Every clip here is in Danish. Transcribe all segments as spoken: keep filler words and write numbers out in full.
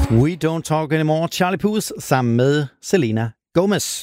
We Don't Talk Anymore, Charlie Puth sammen med Selena Gomez.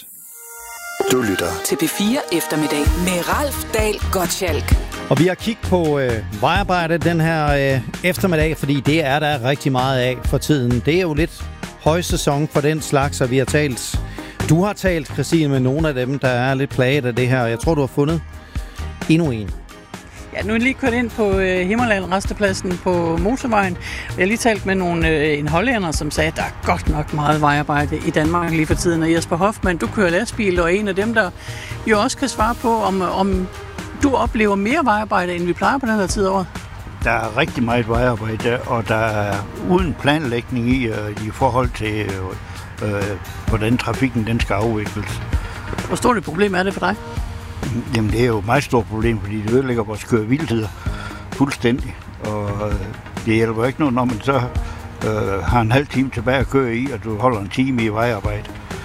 Du lytter til P fire Eftermiddag med Ralf Dahl Gottschalk. Og vi har kigget på øh, vejarbejde den her øh, eftermiddag, fordi det er der rigtig meget af for tiden. Det er jo lidt højsæson for den slags, og vi har talt... Du har talt, Christine, med nogle af dem, der er lidt plaget af det her. Jeg tror, du har fundet endnu en. Ja, nu er jeg lige kørt ind på øh, Himmerland-rastepladsen på motorvejen. Jeg har lige talt med nogle, øh, en hollænder, som sagde, at der er godt nok meget vejarbejde i Danmark lige for tiden. Og Jesper Hoffmann, du kører lastbil, og er en af dem, der jo også kan svare på, om, om du oplever mere vejarbejde, end vi plejer på den her tid over. Der er rigtig meget vejarbejde, og der er uden planlægning i, øh, i forhold til, øh, øh, hvordan trafikken den skal afvikles. Hvor stort et problem er det for dig? Jamen, det er jo et meget stort problem, fordi det ødelægger vores kørehviletider fuldstændig. Og øh, det hjælper ikke noget, når man så øh, har en halv time tilbage at køre i, og du holder en time i vejarbejde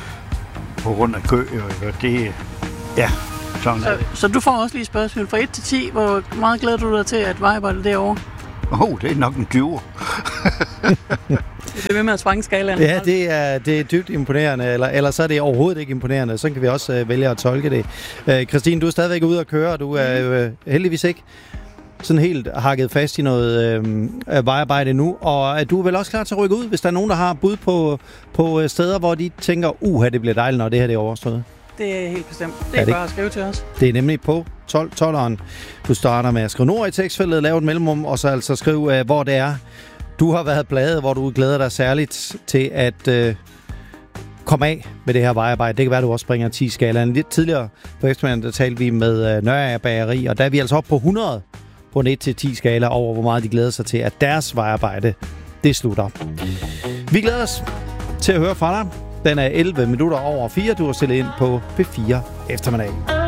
på grund af kø. Og det, ja, sådan så, så du får også lige spørgsmål fra et til ti. Hvor meget glæder du dig til, at vejarbejdet derovre? Åh, oh, det er nok en tyver. Det er ved med at sprænge skalaen. Ja, det er, det er dybt imponerende, eller, eller så er det overhovedet ikke imponerende. Så kan vi også øh, vælge at tolke det. Øh, Christine, du er stadigvæk ude at køre, og du er øh, heldigvis ikke sådan helt hakket fast i noget øh, vejarbejde nu. Og er du vel også klar til at rykke ud, hvis der er nogen, der har bud på, på steder, hvor de tænker, uha, det bliver dejligt, når det her det er overstået? Det er helt bestemt. Det er, er det bare at skrive til os. Det er nemlig på tolv tolveren. Du starter med at skrive nord i tekstfeltet, lave et mellemrum, og så altså skrive, øh, hvor det er, du har været bladet, hvor du glæder dig særligt til at øh, komme af med det her vejarbejde. Det kan være, at du også springer ti skalaen. Lidt tidligere på eftermiddagen, der talte vi med øh, Nørager Bageri, og der er vi altså oppe på hundrede på en et til ti skala over, hvor meget de glæder sig til, at deres vejarbejde, det slutter. Vi glæder os til at høre fra dig. Den er elleve minutter over fire. Du har stillet ind på P fire Eftermiddag.